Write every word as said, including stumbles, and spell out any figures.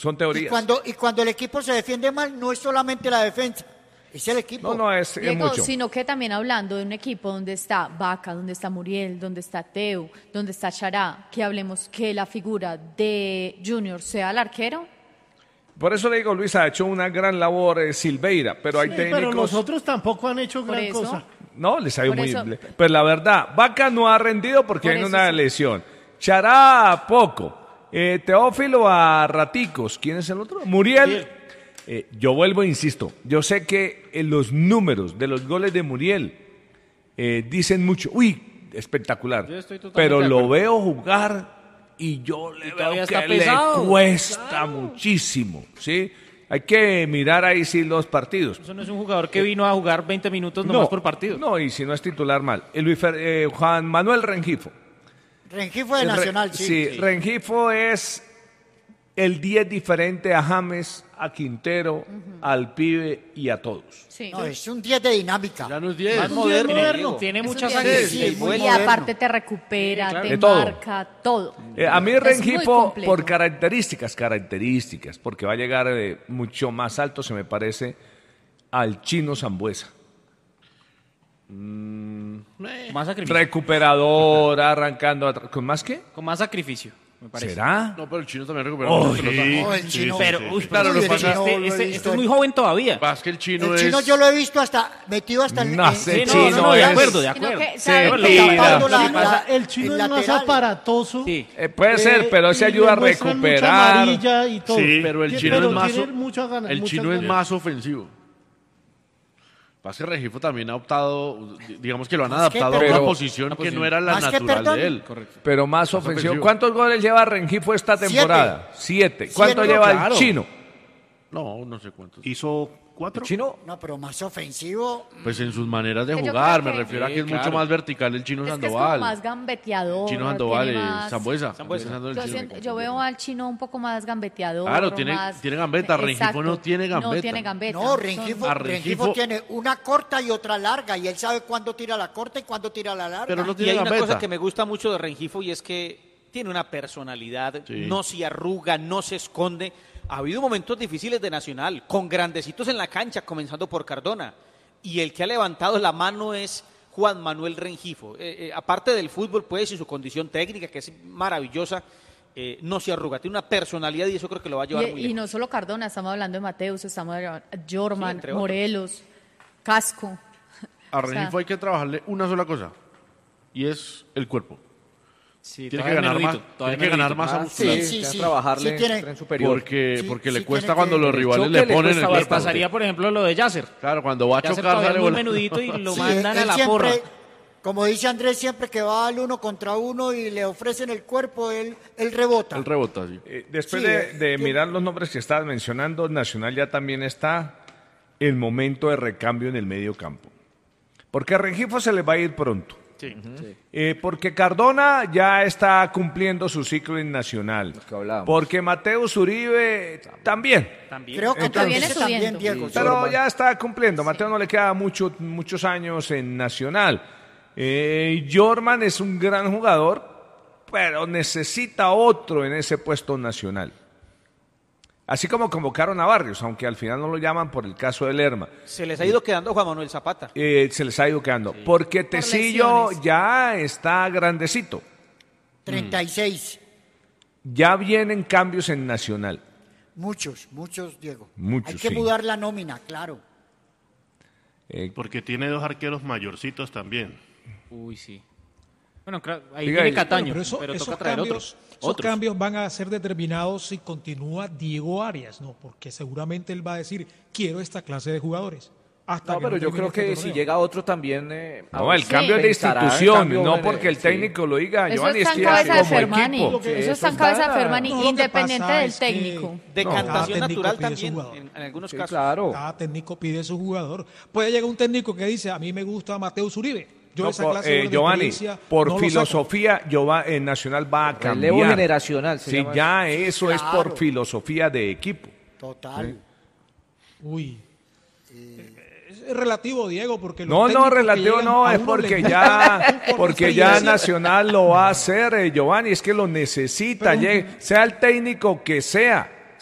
son teorías. Y cuando, y cuando el equipo se defiende mal, no es solamente la defensa, es el equipo. No, no, es, es Diego, mucho. sino que también hablando de un equipo donde está Vaca, donde está Muriel, donde está Teo, donde está Chará, que hablemos que la figura de Junior sea el arquero. Por eso le digo, Luis, ha hecho una gran labor eh, Silveira, pero hay Sí, técnicos... pero los otros tampoco han hecho Por gran eso. cosa. No, les ha ido Por muy eso- bien. Pero la verdad, Vaca no ha rendido porque Por hay eso una sí. lesión. Chará, poco. Eh, Teófilo a raticos. ¿Quién es el otro? Muriel. Muriel. Eh, yo vuelvo e insisto. Yo sé que en los números de los goles de Muriel eh, dicen mucho. Uy, espectacular. Yo estoy totalmente Pero de lo acuerdo. veo jugar y yo le Y veo todavía que está le pesado. cuesta Claro. muchísimo. ¿Sí? Hay que mirar ahí sí los partidos. Eso no es un jugador que vino a jugar veinte minutos nomás por partido. No, y si no es titular mal. El Luis Fer- eh, Juan Manuel Rengifo. Rengifo de El Re- Nacional, sí. Sí, Rengifo es el diez diferente a James, a Quintero, al pibe y a todos. Sí. No, es un diez de dinámica. Ya no es diez. Más moderno. moderno. Tiene Es un mucha diez. sangre. Sí, Es muy bueno. y moderno. aparte te recupera, Sí, claro. te De todo. marca, todo. Eh, a mí Es muy Rengifo, completo. por características, características, porque va a llegar eh, mucho más alto, se me parece, al Chino Sambuesa. Más sacrificio. Recuperador, arrancando, atra- ¿con más qué? Con más sacrificio, me parece. ¿Será? No, pero el chino también recupera Oh, mucha pelota. No, el chino. Pero, uy, Claro, Uy, lo el pasa- chino este, lo he este- visto este es en- muy joven todavía. Más que el chino El es... chino yo lo he visto hasta metido hasta el... No en- sé, Sí, no, chino no, no, de es- acuerdo, de Sino acuerdo. que, ¿sabe Se qué? tira. tapando la- Lo que pasa, la- el chino el es más lateral. aparatoso. Sí. Eh, puede ser, pero ese y ayuda le a muestran mucha recuperar. amarilla y todo. Sí, pero el Tiene- chino pero es más, tiene muchas ganas, el muchas chino es ganas. más ofensivo. Pasa que Rengifo también ha optado, digamos que lo han Más que, adaptado a pero- una posición una que posición. no era la Más que, natural perdón. de él. Pero más Más ofensivo. ofensivo. ¿Cuántos goles lleva Rengifo esta Siete. temporada? Siete. ¿Cuánto Siete, lleva claro. el chino? No, no sé cuántos. Hizo cuatro. ¿Chino? No, pero más ofensivo. Pues en sus maneras de Que yo jugar, creo me que- refiero a Sí, que es mucho claro. más vertical el chino Es que es como Sandoval. más gambeteador. Chino Sandoval, tiene eh, más- Sambuesa. Sambuesa. Estoy pensando en el Yo, chino. siento- yo veo al chino un poco más gambeteador. Claro, tiene- más- tiene gambeta. Rengifo Exacto. no tiene No gambeta. tiene gambeta. No, Son- Rengifo, A Rengifo Rengifo- tiene una corta y otra larga, y él sabe cuándo tira la corta y cuándo tira la larga. Pero no Y tiene hay una gambeta. cosa que me gusta mucho de Rengifo y es que tiene una personalidad, Sí. no se arruga, no se esconde. Ha habido momentos difíciles de Nacional, con grandecitos en la cancha, comenzando por Cardona. Y el que ha levantado la mano es Juan Manuel Rengifo. Eh, eh, aparte del fútbol, pues, y su condición técnica, que es maravillosa, eh, no se arruga. Tiene una personalidad y eso creo que lo va a llevar muy Y, y lejos. no solo Cardona, estamos hablando de Mateus, estamos hablando de Sí, Jorman, entre otros. Morelos, Casco. A O sea, Rengifo hay que trabajarle una sola cosa, y es el cuerpo. Sí, Tiene que todavía ganar menudito, más, todavía tiene que ganar menudito. masa Ah, muscular. Sí, sí, sí, sí, sí. trabajarle Sí, tiene- tren superior. Porque, Sí, porque sí le cuesta tiene cuando que- los el rivales choque le le ponen cuesta el bastante. cuerpo. Pasaría, por ejemplo, lo de Yasser. Claro, cuando va a Yasser chocar todavía sale es muy bola. menudito y lo Sí, mandan él a la siempre, porra. como dice Andrés, siempre que va al uno contra uno y le ofrecen el cuerpo, él, él rebota. Él rebota, sí. Eh, después Sí, de, eh, de que- mirar los nombres que estabas mencionando, Nacional ya también está el momento de recambio en el medio campo. Porque a Rengifo se le va a ir pronto. Sí. Eh, porque Cardona ya está cumpliendo su ciclo en Nacional. que hablábamos. Porque Mateus Uribe también. También. Creo que Entonces- también, también, subiendo. Diego. Sí, Pero Jorman. ya está cumpliendo. Mateo no le queda mucho, muchos años en Nacional. Eh, Jorman es un gran jugador, pero necesita otro en ese puesto nacional. Así como convocaron a Barrios, aunque al final no lo llaman por el caso de Lerma. Se les ha ido quedando Juan Manuel Zapata. Eh, se les ha ido quedando. Porque Tecillo lesiones. ya está grandecito. treinta y seis. Ya vienen cambios en Nacional. Muchos, muchos, Diego. Muchos, Hay que sí. mudar la nómina, claro. Eh, Porque tiene dos arqueros mayorcitos también. Uy, sí. Bueno, claro, ahí Diga tiene ahí. Cataño, Bueno, pero eso- pero esos toca traer cambios, otros. esos otros. cambios van a ser determinados si continúa Diego Arias, ¿no? Porque seguramente él va a decir, quiero esta clase de jugadores. Hasta No, que pero no yo termine creo este que torneo. si llega otro también... eh, No, el Sí. cambio es de pensará en institución, cambio no en porque el sí. técnico lo diga. Eso Giovanni, está es en que cabeza de como Fermani. equipo. que Eso eso está en está- cabeza de Fermani, No, lo que independiente pasa del es que- técnico. Decantación Cada técnico natural pide su también, jugador. en, en algunos Sí, casos. claro. Cada técnico pide su jugador. Puede llegar un técnico que dice, a mí me gusta Mateus Uribe. Yo No, esa por- clase eh, de Giovanni, experiencia por no lo saco. filosofía, Giova- eh, Nacional va a cambiar. Relevo generacional. se Sí, llama ya eso es por Claro. filosofía de equipo. Total. Uy. Es relativo, Diego, porque los No, no, técnicos que relativo llegan no, a es uno porque les ya, gusta porque ya Nacional lo va a hacer, eh, Giovanni, es que lo necesita, Pero- llegue- sea el técnico que sea.